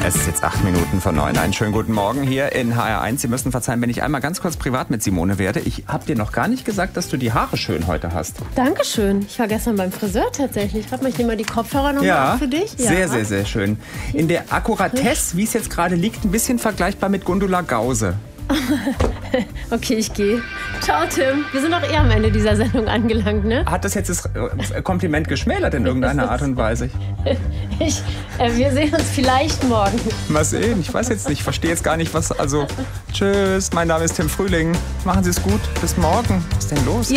Es ist jetzt 8:08. Einen schönen guten Morgen hier in HR1. Sie müssen verzeihen, wenn ich einmal ganz kurz privat mit Simone werde. Ich habe dir noch gar nicht gesagt, dass du die Haare schön heute hast. Dankeschön. Ich war gestern beim Friseur tatsächlich. Ich nehme mal die Kopfhörer nochmal ab für dich. Ja, sehr, sehr, sehr schön. In der Akkuratesse, wie es jetzt gerade liegt, ein bisschen vergleichbar mit Gundula Gause. Okay, ich gehe. Ciao, Tim. Wir sind doch eher am Ende dieser Sendung angelangt, ne? Hat das jetzt das Kompliment geschmälert in irgendeiner Art und Weise? Wir sehen uns vielleicht morgen. Mal sehen, ich weiß jetzt nicht. Ich verstehe jetzt gar nicht, was... Also, tschüss, mein Name ist Tim Frühling. Machen Sie es gut. Bis morgen. Was ist denn los?